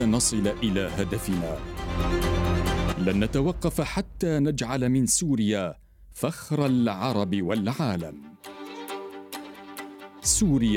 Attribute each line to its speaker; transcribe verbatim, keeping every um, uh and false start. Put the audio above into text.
Speaker 1: نصل إلى هدفنا. لن نتوقف حتى نجعل من سوريا فخر العرب والعالم. سوريا